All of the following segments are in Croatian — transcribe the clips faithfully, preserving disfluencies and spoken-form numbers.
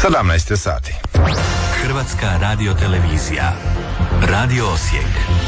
sedamnaest je sati. Hrvatska radiotelevizija. Radio Osijek.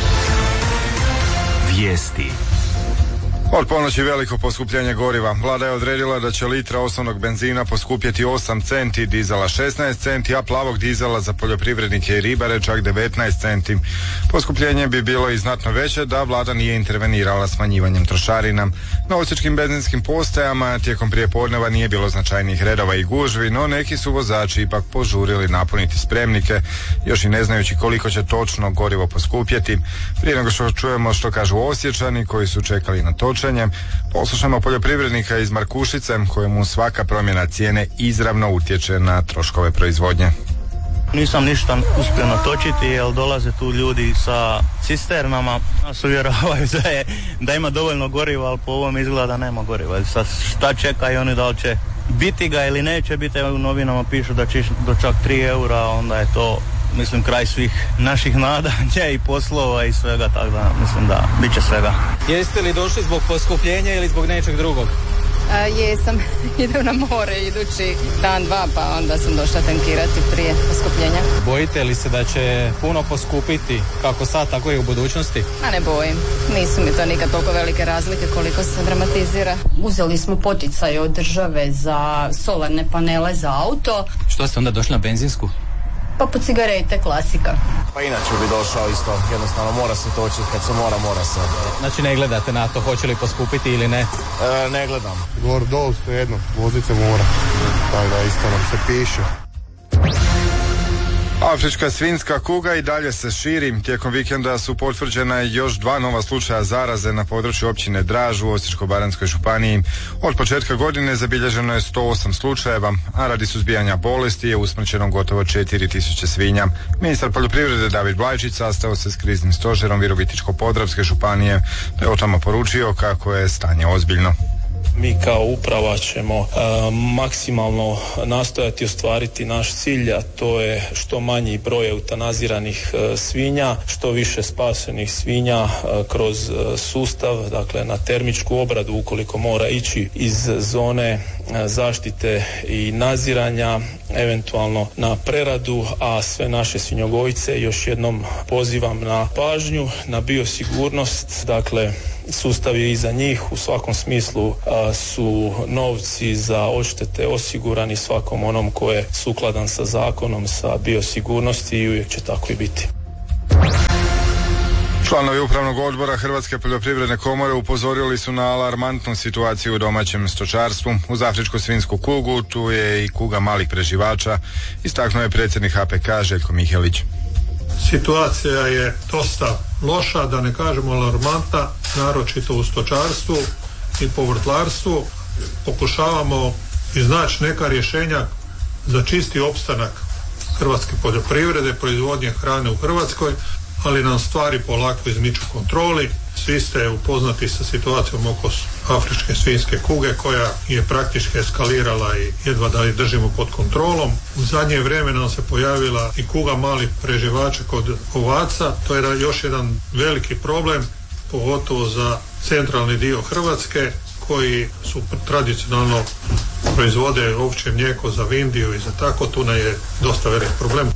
Vijesti. Od ponoći veliko poskupljenje goriva. Vlada je odredila da će litra osnovnog benzina poskupjeti osam centi, dizela šesnaest centi, a plavog dizela za poljoprivrednike i ribare čak devetnaest centi. Poskupljenje bi bilo i znatno veće da vlada nije intervenirala smanjivanjem trošarina. Na osječkim benzinskim postajama tijekom prijepodneva nije bilo značajnih redova i gužvi, no neki su vozači ipak požurili napuniti spremnike, još i ne znajući koliko će točno gorivo poskupjeti. Prije nego što čujemo što kažu Osječani koji su čekali na točenje, poslušamo poljoprivrednika iz Markušice kojemu svaka promjena cijene izravno utječe na troškove proizvodnje. Nisam ništa uspio natočiti jer dolaze tu ljudi sa cisternama, nas uvjeravaju da, je, da ima dovoljno goriva, ali po ovom izgleda da nema goriva. Sad šta čekaju oni, da li će biti ga ili neće biti, u novinama pišu da će do čak tri eura, onda je to, mislim, kraj svih naših nadanja i poslova i svega, tako da mislim da bit će svega. Jeste li došli zbog poskupljenja ili zbog nečeg drugog? A, jesam, idem na more idući dan, dva, pa onda sam došla tankirati prije poskupljenja. Bojite li se da će puno poskupiti, kako sad, tako i u budućnosti? A ne bojim, nisu mi to nikad toliko velike razlike koliko se dramatizira. Uzeli smo poticaj od države za solarne panele za auto. Što ste onda došli na benzinsku? Pa po cigarete, klasika. Pa inače bi došao isto, jednostavno mora se točiti, kad se mora, mora se. Znači ne gledate na to, hoće li poskupiti ili ne? E, ne gledam. Gor dol, svejedno, vozit se mora, tako da isto nam se piše. Afrička svinjska kuga i dalje se širi. Tijekom vikenda su potvrđena još dva nova slučaja zaraze na području općine Draž u Osječko-baranjskoj županiji. Od početka godine zabilježeno je sto osam slučajeva, a radi suzbijanja bolesti je usmrćeno gotovo četiri tisuće svinja. Ministar poljoprivrede David Blajčić sastao se s kriznim stožerom Virovitičko-podravske županije, te o tome poručio kako je stanje ozbiljno. Mi kao uprava ćemo uh, maksimalno nastojati ostvariti naš cilj, a to je što manji broj eutanaziranih uh, svinja, što više spasenih svinja uh, kroz uh, sustav, dakle na termičku obradu ukoliko mora ići iz zone uh, zaštite i nadziranja, eventualno na preradu, a sve naše svinjogojce još jednom pozivam na pažnju, na biosigurnost, dakle sustav je iza njih, u svakom smislu a, su novci za odštete osigurani svakom onom ko je sukladan sa zakonom, sa biosigurnosti i uvijek će tako i biti. Članovi upravnog odbora Hrvatske poljoprivredne komore upozorili su na alarmantnu situaciju u domaćem stočarstvu. Uz afričku svinjsku kugu tu je i kuga malih preživača, istaknuo je predsjednik H P K Željko Mihelić. Situacija je dosta loša, da ne kažemo alarmantna, naročito u stočarstvu i povrtlarstvu. Pokušavamo iznaći neka rješenja za čisti opstanak hrvatske poljoprivrede, proizvodnje hrane u Hrvatskoj, ali nam stvari polako izmiču kontroli. Svi ste upoznati sa situacijom oko afričke svinjske kuge koja je praktički eskalirala i jedva da je držimo pod kontrolom. U zadnje vrijeme nam se pojavila i kuga malih preživača kod ovaca. To je još jedan veliki problem, pogotovo za centralni dio Hrvatske koji su tradicionalno proizvode ovčje mlijeko za Vindiju i za tako. Tu nam je dosta velik problem.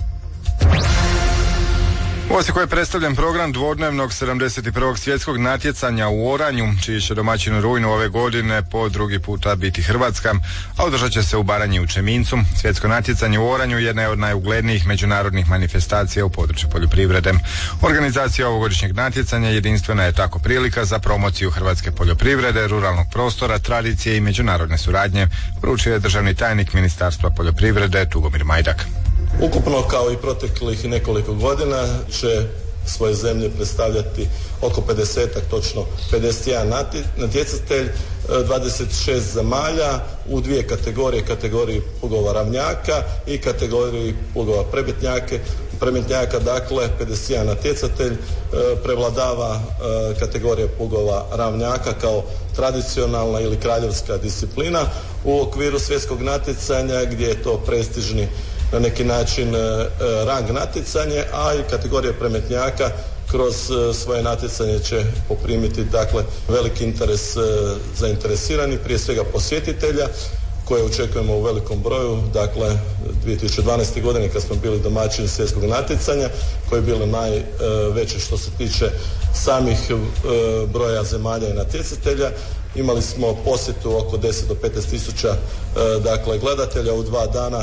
U Osijeku je predstavljen program dvodnevnog sedamdeset prvog svjetskog natjecanja u oranju, čiji će domaćin u rujnu ove godine po drugi puta biti Hrvatska, a održat će se u Baranji u Čemincu. Svjetsko natjecanje u oranju jedna je od najuglednijih međunarodnih manifestacija u području poljoprivrede. Organizacija ovogodišnjeg natjecanja jedinstvena je tako prilika za promociju hrvatske poljoprivrede, ruralnog prostora, tradicije i međunarodne suradnje, poručio je državni tajnik Ministarstva poljoprivrede Tugomir Majdak. Ukupno, kao i proteklih nekoliko godina, će svoje zemlje predstavljati oko pedesetak, točno pedeset jedan natjecatelj, dvadeset šest zemalja u dvije kategorije, kategoriji plugova ravnjaka i kategoriji plugova premetnjake. Premetnjaka, dakle, pedeset jedan natjecatelj, prevladava kategorija plugova ravnjaka kao tradicionalna ili kraljevska disciplina u okviru svjetskog natjecanja gdje je to prestižni na neki način rang natjecanje, a i kategorija premetnjaka kroz svoje natjecanje će poprimiti, dakle, veliki interes zainteresirani, prije svega posjetitelja, koje očekujemo u velikom broju. Dakle, dvije tisuće dvanaeste. godine kad smo bili domaćini svjetskog natjecanja, koje je bilo najveće što se tiče samih broja zemalja i natjecatelja, imali smo posjetu oko deset do petnaest tisuća dakle, gledatelja u dva dana.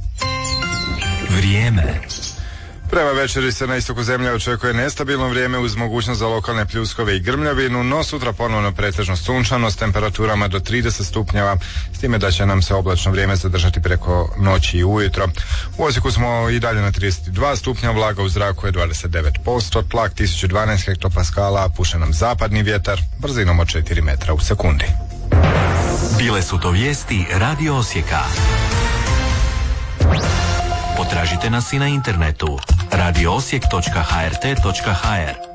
Vrijeme. Prema večeri se na istoku zemlje očekuje nestabilno vrijeme uz mogućnost za lokalne pljuskove i grmljavinu, no sutra ponovno pretežno sunčano s temperaturama do trideset stupnjeva, s time da će nam se oblačno vrijeme zadržati preko noći i ujutro. U Osijeku smo i dalje na trideset dva stupnja, vlaga u zraku je dvadeset devet posto, tlak tisuću dvanaest hektopaskala, puše nam zapadni vjetar brzinom od četiri metra u sekundi. Bile su to vijesti Radio Osijeka. Potražite nas i na internetu radio osijek točka h r t točka h r.